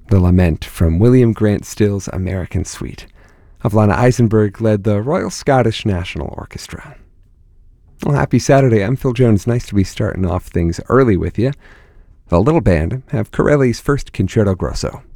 The Lament from William Grant Still's American Suite. Avalana Eisenberg led the Royal Scottish National Orchestra. Well, happy Saturday. I'm Phil Jones. Nice to be starting off things early with you. The Little Band have Corelli's first Concerto Grosso.